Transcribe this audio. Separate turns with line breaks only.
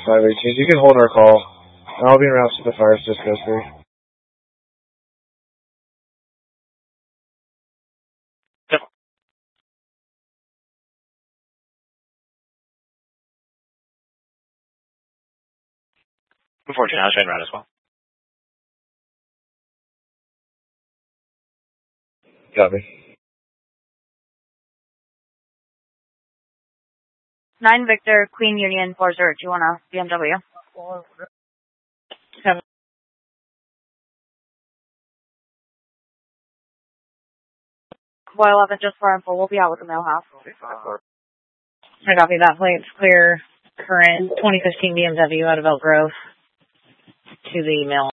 518. You can hold our call. I'll be around so the fire just goes through.
Yep. Unfortunately, I was around as well.
Copy.
9 Victor, Queen Union, 40. Do you want a BMW? 7. Boy 11, just for info, we'll be out with the mail house. I copy that. Plate's clear. Current 2015 BMW out of Elk Grove to the mail.